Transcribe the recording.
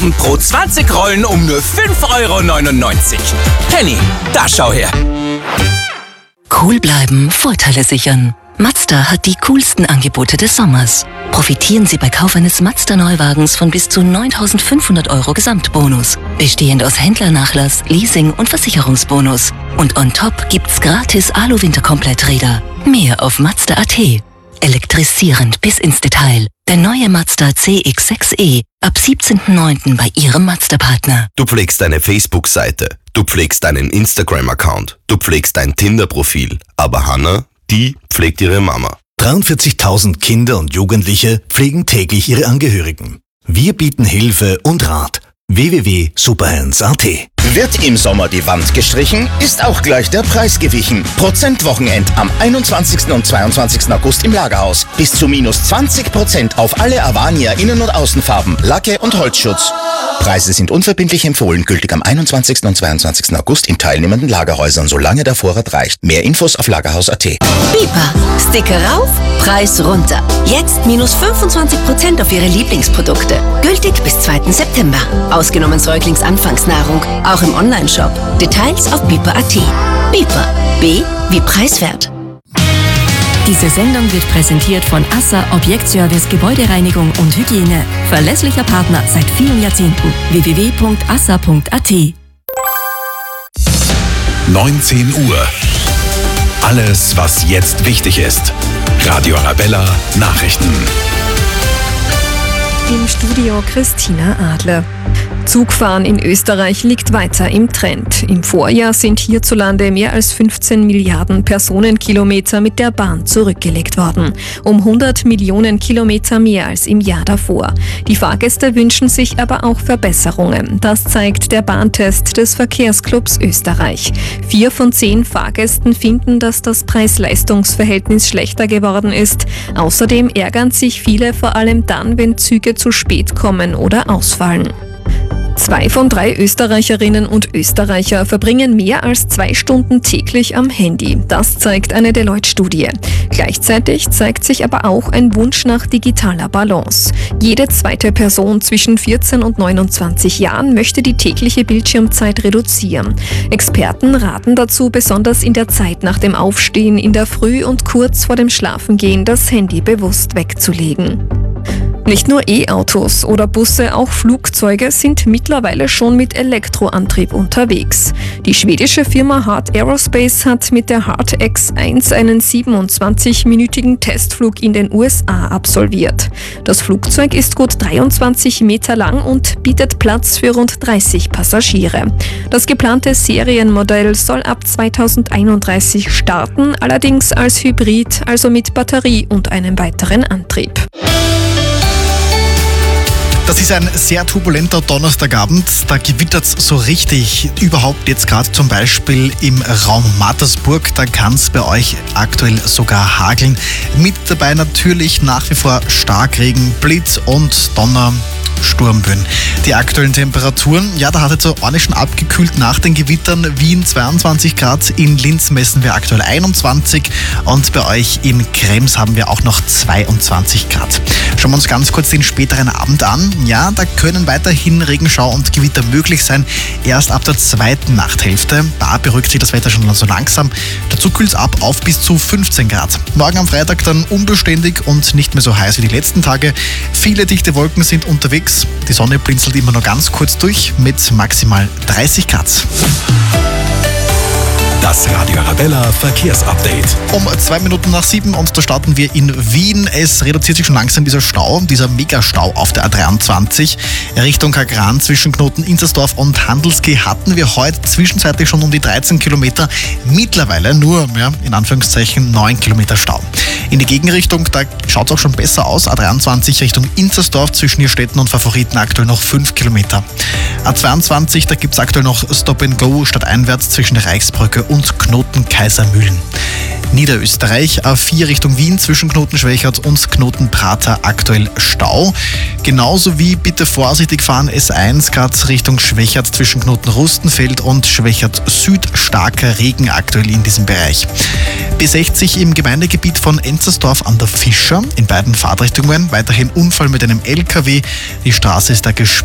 Pro 20 Rollen um nur 5,99 €. Penny, da schau her. Cool bleiben, Vorteile sichern. Mazda hat die coolsten Angebote des Sommers. Profitieren Sie bei Kauf eines Mazda-Neuwagens von bis zu 9.500 € Gesamtbonus. Bestehend aus Händlernachlass, Leasing und Versicherungsbonus. Und on top gibt's gratis Alu-Winterkompletträder. Mehr auf Mazda.at. Elektrisierend bis ins Detail. Der neue Mazda CX-6e ab 17.09. bei Ihrem Mazda-Partner. Du pflegst deine Facebook-Seite, du pflegst deinen Instagram-Account, du pflegst dein Tinder-Profil. Aber Hannah, die pflegt ihre Mama. 43.000 Kinder und Jugendliche pflegen täglich ihre Angehörigen. Wir bieten Hilfe und Rat. www.superhands.at. Wird im Sommer die Wand gestrichen, ist auch gleich der Preis gewichen. Prozentwochenend am 21. und 22. August im Lagerhaus. Bis zu minus 20% auf alle Avania Innen- und Außenfarben, Lacke und Holzschutz. Preise sind unverbindlich empfohlen, gültig am 21. und 22. August in teilnehmenden Lagerhäusern, solange der Vorrat reicht. Mehr Infos auf lagerhaus.at. Bipa. Sticker rauf, Preis runter. Jetzt minus 25% auf Ihre Lieblingsprodukte. Gültig bis 2. September. Ausgenommen Säuglingsanfangsnahrung. Auch im Onlineshop. Details auf bipa.at. Bipa. B wie preiswert. Diese Sendung wird präsentiert von ASSA Objektservice Gebäudereinigung und Hygiene. Verlässlicher Partner seit vielen Jahrzehnten. www.assa.at. 19 Uhr. Alles, was jetzt wichtig ist. Radio Arabella Nachrichten. Im Studio Christina Adler. Zugfahren in Österreich liegt weiter im Trend. Im Vorjahr sind hierzulande mehr als 15 Milliarden Personenkilometer mit der Bahn zurückgelegt worden. Um 100 Millionen Kilometer mehr als im Jahr davor. Die Fahrgäste wünschen sich aber auch Verbesserungen. Das zeigt der Bahntest des Verkehrsclubs Österreich. 4 von 10 Fahrgästen finden, dass das Preis-Leistungs-Verhältnis schlechter geworden ist. Außerdem ärgern sich viele vor allem dann, wenn Züge zu spät kommen oder ausfallen. 2 von 3 Österreicherinnen und Österreicher verbringen mehr als 2 Stunden täglich am Handy. Das zeigt eine Deloitte-Studie. Gleichzeitig zeigt sich aber auch ein Wunsch nach digitaler Balance. Jede zweite Person zwischen 14 und 29 Jahren möchte die tägliche Bildschirmzeit reduzieren. Experten raten dazu, besonders in der Zeit nach dem Aufstehen, in der Früh und kurz vor dem Schlafengehen das Handy bewusst wegzulegen. Nicht nur E-Autos oder Busse, auch Flugzeuge sind mittlerweile schon mit Elektroantrieb unterwegs. Die schwedische Firma Heart Aerospace hat mit der Heart X-1 einen 27-minütigen Testflug in den USA absolviert. Das Flugzeug ist gut 23 Meter lang und bietet Platz für rund 30 Passagiere. Das geplante Serienmodell soll ab 2031 starten, allerdings als Hybrid, also mit Batterie und einem weiteren Antrieb. Das ist ein sehr turbulenter Donnerstagabend. Da gewittert es so richtig. Überhaupt jetzt gerade zum Beispiel im Raum Mattersburg. Da kann es bei euch aktuell sogar hageln. Mit dabei natürlich nach wie vor Starkregen, Blitz und Donner. Sturmböen. Die aktuellen Temperaturen, ja, da hat es so ordentlich schon abgekühlt nach den Gewittern. Wien 22 Grad, in Linz messen wir aktuell 21 und bei euch in Krems haben wir auch noch 22 Grad. Schauen wir uns ganz kurz den späteren Abend an. Ja, da können weiterhin Regenschau und Gewitter möglich sein. Erst ab der zweiten Nachthälfte. Da beruhigt sich das Wetter schon so langsam. Dazu kühlt es ab auf bis zu 15 Grad. Morgen am Freitag dann unbeständig und nicht mehr so heiß wie die letzten Tage. Viele dichte Wolken sind unterwegs. Die Sonne blinzelt immer nur ganz kurz durch mit maximal 30 Grad. Das Radio Arabella Verkehrsupdate. Um 2 Minuten nach 7 und da starten wir in Wien. Es reduziert sich schon langsam dieser Megastau auf der A23. Richtung Kagran zwischen Knoten Inzersdorf und Handelski hatten wir heute zwischenzeitlich schon um die 13 Kilometer. Mittlerweile nur, in Anführungszeichen, 9 Kilometer Stau. In die Gegenrichtung, da schaut es auch schon besser aus. A23 Richtung Inzersdorf zwischen Nierstetten und Favoriten aktuell noch 5 Kilometer. A22, da gibt es aktuell noch Stop and Go stadteinwärts zwischen der Reichsbrücke und Knoten Kaisermühlen. Niederösterreich, A4 Richtung Wien zwischen Knoten Schwächert und Knoten Prater aktuell Stau. Genauso wie bitte vorsichtig fahren S1 gerade Richtung Schwächert zwischen Knoten Rustenfeld und Schwächert Süd. Starker Regen aktuell in diesem Bereich. B60 im Gemeindegebiet von Enzersdorf an der Fischer in beiden Fahrtrichtungen. Weiterhin Unfall mit einem LKW. Die Straße ist da gesperrt.